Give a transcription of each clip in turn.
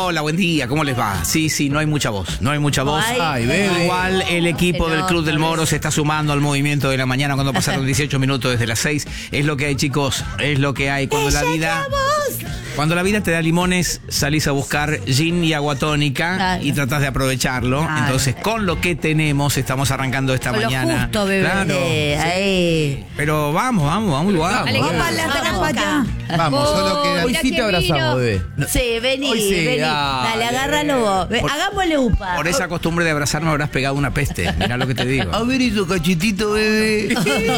Hola, buen día, ¿cómo les va? Sí, no hay mucha voz, Ay, bebé. Igual el equipo del Club del Moro se está sumando al movimiento de la mañana cuando pasaron 18 minutos desde las 6. Es lo que hay, chicos, es lo que hay. Cuando la vida te da limones, salís a buscar gin y agua tónica y tratás de aprovecharlo. Entonces, con lo que tenemos, estamos arrancando esta mañana. Lo justo, bebé. Claro. Ahí. Pero vamos. Vamos para allá. Vamos, solo queda. Hoy sí te abrazamos, bebé. Sí, vení, Hoy sí, vení. Dale, agárralo vos. Hagámosle upa. Por esa costumbre de abrazarme habrás pegado una peste. Mirá lo que te digo. A ver esos cachetitos, bebé.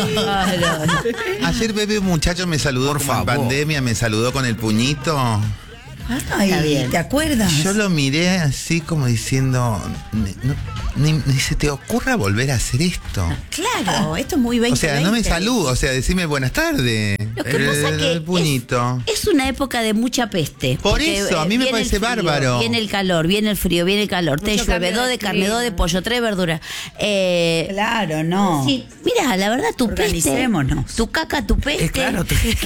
Ayer, bebé, un muchacho me saludó Por como en favor. pandemia, me saludó con el puñito. Ay, está bien. ¿Te acuerdas? Yo lo miré así como diciendo, ni se te ocurra volver a hacer esto. Claro, esto es muy 2020. O sea, no me saludo, o sea, decime buenas tardes. Lo que pasa es que el puñito. es una época de mucha peste. Por Porque, eso, a mí me viene parece el frío, bárbaro. Viene el calor, viene el frío, viene el calor. Te Mucho llueve, cambio 2 de de carne, 2 de clima. pollo, 3 verduras. Claro, no. Sí, mira, la verdad, tu peste. Organicémonos. Tu caca, tu peste. Claro,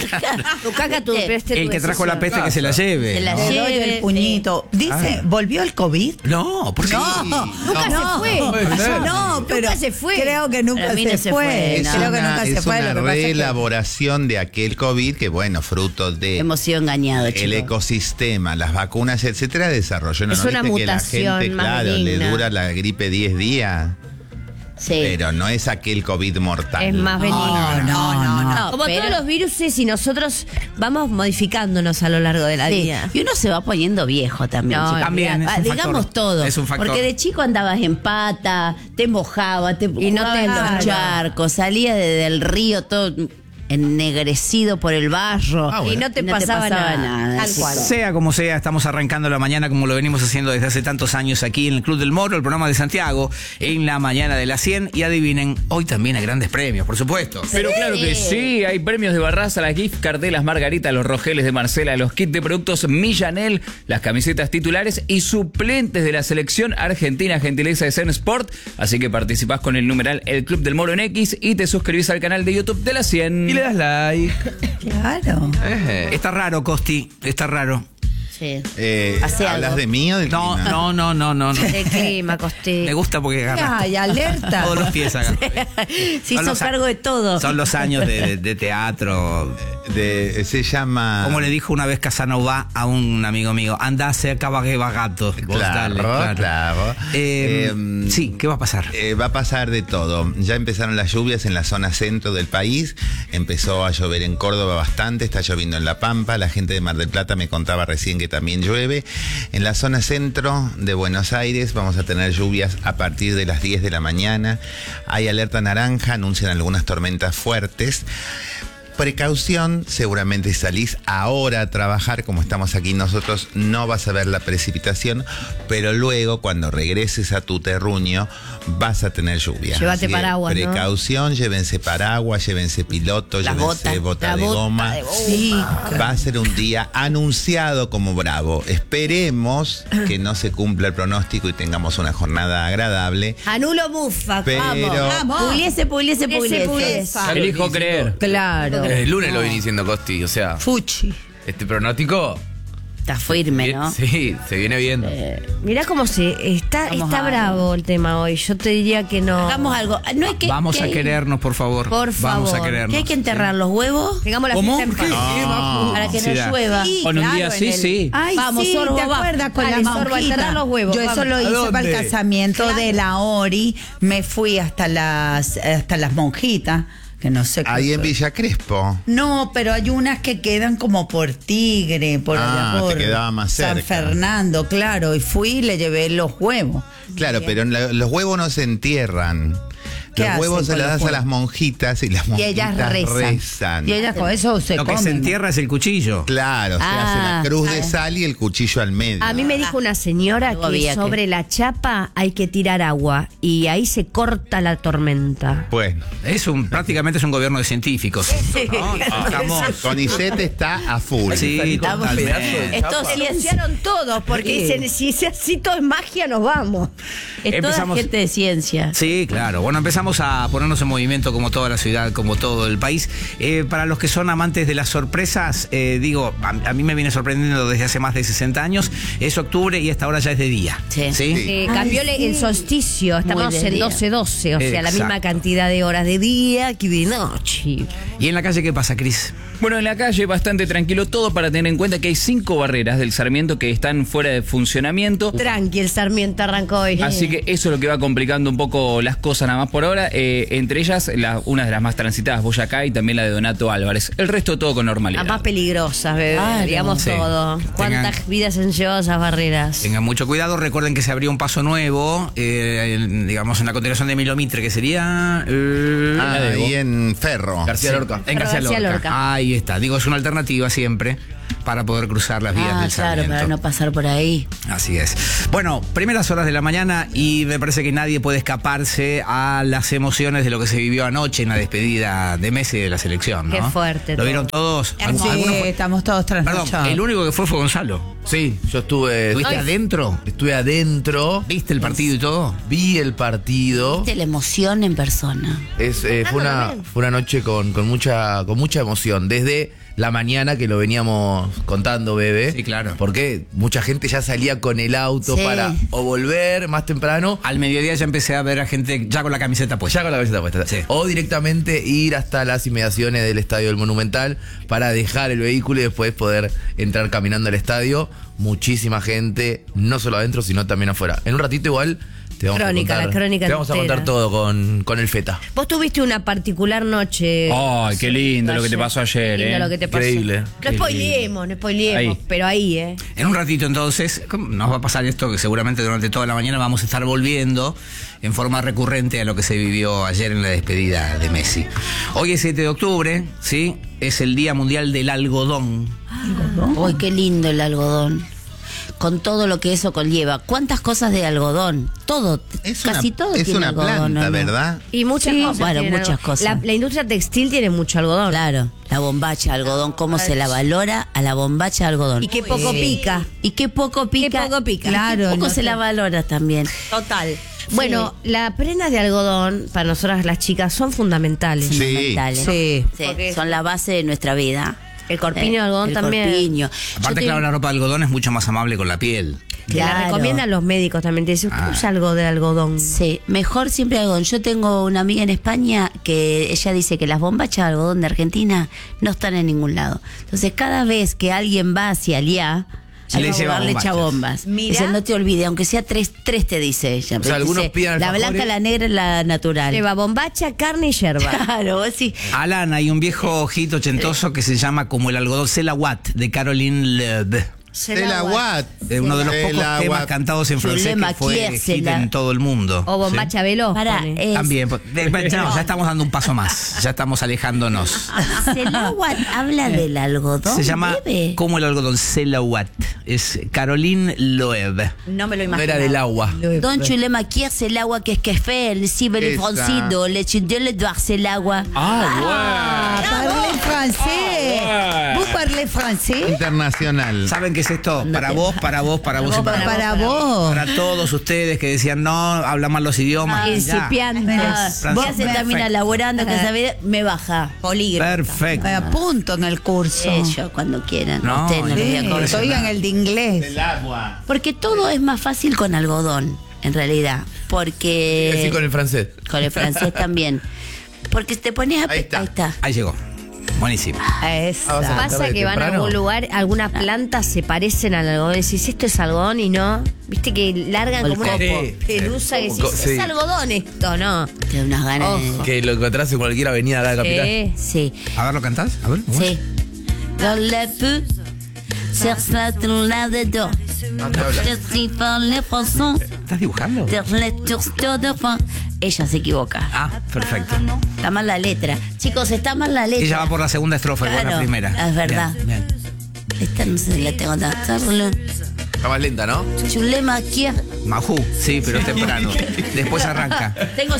Tu caca, tu peste. El tu que trajo la decisión. peste que se la lleve. Se la ¿no? Te doy lleve, el puñito. Dice, ¿volvió el COVID? No, ¿por qué? Nunca se fue. No, pero Nunca se fue. creo que nunca Para mí no se se fue. fue, no. Creo que nunca se es fue. una Lo que pasa es que reelaboración de aquel COVID que, bueno, fruto de Hemos sido engañados, el chicos. ecosistema, las vacunas, etcétera, desarrolló. Es una ¿Viste que la mutación gente, más claro, le benigna. dura la gripe 10 días? Sí. Pero no es aquel COVID mortal. Es más benigno. No, Como pero- todos los virus y nosotros vamos modificándonos a lo largo de la Sí, vida. y uno se va poniendo viejo también. No, chicos. también, es un digamos factor. todo. Es un factor. Porque de chico andabas en pata, te mojabas, Y no te jugabas en los claro. charcos, salías del río todo ennegrecido por el barro. Y no te pasaba nada. Tal chicos. cual. Sea como sea, estamos arrancando la mañana como lo venimos haciendo desde hace tantos años aquí en el Club del Moro, el programa de Santiago, en la mañana de las 100. Y adivinen, hoy también hay grandes premios, por supuesto. Pero claro que sí, hay premios de Barraza, las gift card de las Margarita, los rogeles de Marcela, los kits de productos Millanel, las camisetas titulares y suplentes de la selección argentina, gentileza de Zen Sport. Así que participás con el numeral El Club del Moro en X y te suscribís al canal de YouTube de la 100. Y le das like. Claro. Está raro, Costi, está raro. Sí. ¿Hablas algo. de mí o del No, clima? no. El clima, Costé. Me gusta porque agarra Ay, alerta. todos los pies acá. Se hizo Son los cargo de todo. Son los años de teatro. Se llama... Como le dijo una vez Casanova a un amigo mío, anda a hacer cabaguegato. Claro. Sí, ¿qué va a pasar? Va a pasar de todo. Ya empezaron las lluvias en la zona centro del país. Empezó a llover en Córdoba bastante. Está lloviendo en La Pampa. La gente de Mar del Plata me contaba recién que también llueve. En la zona centro de Buenos Aires vamos a tener lluvias a partir de las 10 de la mañana. Hay alerta naranja. Anuncian algunas tormentas fuertes. Precaución, seguramente si salís ahora a trabajar, como estamos aquí nosotros, no vas a ver la precipitación, pero luego cuando regreses a tu terruño vas a tener lluvia. Llévate Así que paraguas, ¿no? precaución, llévense paraguas, llévense piloto, Las llévense botas, bota la de bota goma. de goma. Sí. Va a ser un día anunciado como bravo. Esperemos que no se cumpla el pronóstico y tengamos una jornada agradable. Anulo mufa. Pero- Vamos. Puliese. Elijo creer. Claro. El lunes lo vine diciendo, Costi, o sea, Fuchi. este pronóstico. Está firme, ¿no? Sí, se viene viendo. Mirá cómo está Vamos a bravo el tema hoy. Yo te diría que no. Hagamos algo. No hay que, Vamos que a hay- querernos, por favor. Por Vamos a favor. querernos. que hay que enterrar los huevos Tengamos la ¿Cómo? fiesta en paz. para que sí no da. llueva. Con un día así, sí. Ay, Vamos, sí, Sorbo, ¿te va. acuerdas con Dale, la Sorbo, a enterrar monjita? los huevos, Yo eso vamos. lo ¿A hice para dónde? el casamiento de la Ori. Me fui hasta las monjitas, que no sé qué Ahí en fue. Villa Crespo. No, pero hay unas que quedan como por Tigre, por allá te por quedaba más San cerca. Fernando, claro, y fui y le llevé los huevos. Claro, pero los huevos no se entierran. ¿Qué Los hacen huevos se con los los das a huevos? las monjitas y las Y monjitas ellas rezan. Y ellas con eso se Lo que comen. se entierra es el cuchillo. Claro, se hace la cruz de sal y el cuchillo al medio. A mí me dijo una señora Luego que había que- sobre la chapa hay que tirar agua y ahí se corta la tormenta. Bueno, Prácticamente es un gobierno de científicos. ¿no? Estamos. CONICET está a full. Sí, Estamos- totalmente. Esto sí es, Denunciaron todos porque dicen, si es así todo es magia, nos vamos. es toda Empezamos- gente de ciencia. Sí, claro. Bueno, empezamos empezamos a ponernos en movimiento como toda la ciudad, como todo el país. Para los que son amantes de las sorpresas, a mí me viene sorprendiendo desde hace más de 60 años. Es octubre y esta hora ya es de día. Sí. Cambió el solsticio, estamos Muy de en día. 12-12, o sea, la Exacto. misma cantidad de horas de día que de noche. ¿Y en la calle qué pasa, Cris? Bueno, en la calle bastante tranquilo todo para tener en cuenta que hay 5 barreras del Sarmiento que están fuera de funcionamiento. Tranqui, el Sarmiento arrancó hoy. Así que eso es lo que va complicando un poco las cosas nada más por ahora. Entre ellas, una de las más transitadas, Boyacá, y también la de Donato Álvarez. El resto todo con normalidad. Las más peligrosas, bebé. Claro. Digamos Sí. todo. ¿Cuántas Tengan- vidas han llevado esas barreras? Tengan mucho cuidado, recuerden que se abrió un paso nuevo, digamos en la continuación de Milomitre, que sería... Ahí en Ferro. García Lorca. En García García Lorca. Lorca. Ahí está, es una alternativa siempre para poder cruzar las vías del Claro, Sarmiento. para no pasar por ahí. Así es. Bueno, primeras horas de la mañana y me parece que nadie puede escaparse a las emociones de lo que se vivió anoche en la despedida de Messi de la selección, ¿no? Qué fuerte ¿Lo todo. vieron todos? Sí, ¿Alguno fue? estamos todos Perdón, trasnochados. el único que fue Gonzalo. Sí, yo estuve ¿Estuviste adentro? estuve adentro, ¿Viste el partido y todo? vi el partido. Viste la emoción en persona. Fue una noche con mucha emoción. Desde la mañana que lo veníamos contando, bebé. Sí, claro. Porque mucha gente ya salía con el auto Sí. para o volver más temprano. Al mediodía ya empecé a ver a gente ya con la camiseta puesta. Ya con la camiseta puesta. Sí. O directamente ir hasta las inmediaciones del Estadio del Monumental para dejar el vehículo y después poder entrar caminando al estadio. Muchísima gente, no solo adentro, sino también afuera. En un ratito igual te vamos Crónica, a contar, la crónica te vamos a entera. contar todo con el Feta. Vos tuviste una particular noche. Ay, qué lindo lo que te pasó ayer, Lindo ¿eh? lo que te pasó. Increíble. No spoileemos, Ahí. pero ahí, En un ratito entonces nos va a pasar esto que seguramente durante toda la mañana vamos a estar volviendo en forma recurrente a lo que se vivió ayer en la despedida de Messi. Hoy es 7 de octubre, ¿sí? Es el Día Mundial del Algodón. Uy, qué lindo el algodón. Con todo lo que eso conlleva. ¿Cuántas cosas de algodón? Todo, casi todo es tiene una algodón. planta, ¿o no? ¿verdad? Y muchas Sí, cosas. bueno, tienen muchas algodón. cosas. La industria textil tiene mucho algodón. Claro, la bombacha de algodón, cómo se la valora a la bombacha de algodón. Y qué poco pica. Y qué poco pica. Qué poco pica. Claro, Claro, poco no se sé. la valora también. Total. Bueno, las prendas de algodón, para nosotras las chicas, son fundamentales. Sí. Fundamentales. Sí. Sí, Porque- son la base de nuestra vida. El corpiño de algodón el también. corpiño. Aparte, Yo claro, te- la ropa de algodón es mucho más amable con la piel. Que la Claro. recomiendan los médicos también. Te dicen, usa algo de algodón. Sí, mejor siempre algodón. Yo tengo una amiga en España que ella dice que las bombachas de algodón de Argentina no están en ningún lado. Entonces, cada vez que alguien va hacia allá, Se le lleva le echa bombachas. bombas. Mira. Dice, no te olvides, aunque sea tres te dice ella. O sea, algunos Dice, piden la alfajores. blanca, la negra y la natural. Lleva bombacha, carne y yerba. Claro, vos sí. Alan, hay un viejo hit ochentoso que se llama como el algodón Cela Watt de Caroline Loeb. El agua. Uno de los El pocos agua. temas cantados en Je francés le que fue maquille, hit Cela. en todo el mundo. O bombacha veloz. Para, pone. También. No, ya estamos dando un paso más. Ya estamos alejándonos. Celawat habla del algodón. Se llama bebé. como el algodón Cela Watt. Es Caroline Loeb. No me lo No imagino. era del agua. Donc tu le maquilles, c'est l'agua qu'est-ce qu'elle fait, le cible Esa. francido, le chindele doir, c'est l'agua. Ah, parlez français. Ah. Vous parlez français. Internacional. ¿Saben qué es esto? Para vos, para vos, para vos y para vos. Para vos. Para todos ustedes que decían, no, hablan mal los idiomas. Ya. Incipiantes. Vos se termina elaborando, que sabe, me baja. Polígrafo. Perfecto. Me apunto en el curso. Ellos, cuando quieran. No, Ustedes no les voy a Sí, acordar. oigan el de inglés. agua. Porque todo es más fácil con algodón, en realidad. Porque. Así con el francés. Con el francés también. Porque te pones a. Ahí está. Ahí llegó. Buenísimo. Esa. vas a Pasa Tarde que van a temprano. algún lugar, algunas plantas se parecen al algodón. Decís, esto es algodón y no. Viste que largan O el como una copo. pelusa que decís, Sí. es algodón esto, ¿no? Te da unas ganas de. Que lo encontrás en cualquier avenida de la capital. Sí. A ver, ¿lo cantás? A ver. Sí. Dans la peu, cherche la là-dedans. Je suis par les façons, ¿Estás dibujando? de lecture de fin. Ella se equivoca. Ah, perfecto. Está mal la letra. Chicos, está mal la letra. Ella va por la segunda estrofa, igual la Claro, primera. es verdad. Bien, bien. Esta no sé, la tengo. Está más lenta, ¿no? Tu le maquilles. Majú, sí, pero es temprano. Después arranca. Tengo